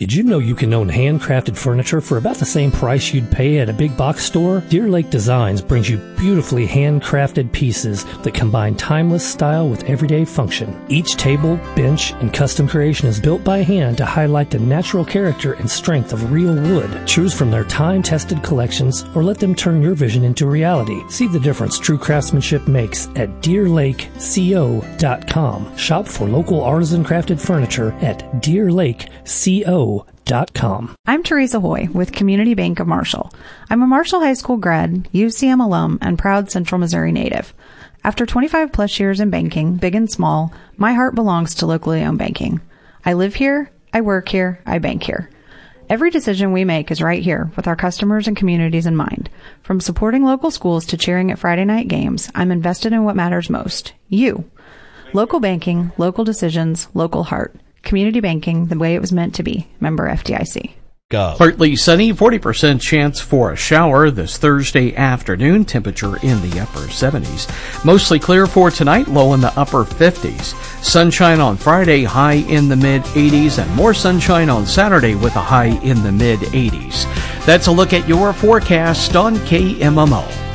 Did you know you can own handcrafted furniture for about the same price you'd pay at a big box store? Deer Lake Designs brings you beautifully handcrafted pieces that combine timeless style with everyday function. Each table, bench, and custom creation is built by hand to highlight the natural character and strength of real wood. Choose from their time-tested collections or let them turn your vision into reality. See the difference true craftsmanship makes at DeerLakeCO.com. Shop for local artisan crafted furniture at DeerLakeCO.com. I'm Teresa Hoy with Community Bank of Marshall. I'm a Marshall High School grad, UCM alum, and proud Central Missouri native. After 25 plus years in banking, big and small, my heart belongs to locally owned banking. I live here, I work here, I bank here. Every decision we make is right here with our customers and communities in mind. From supporting local schools to cheering at Friday night games, I'm invested in what matters most, you. Local banking, local decisions, local heart. Community banking the way it was meant to be. Member FDIC. Partly sunny, 40% chance for a shower this Thursday afternoon. Temperature in the upper 70s. Mostly clear for tonight, low in the upper 50s. Sunshine on Friday, high in the mid-80s, and more sunshine on Saturday with a high in the mid-80s. That's a look at your forecast on KMMO.